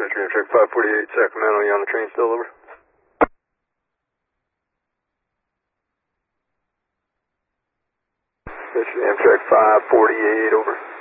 Roger, Amtrak 548 Sacramento, you on the train still, over? Roger, Amtrak 548, over.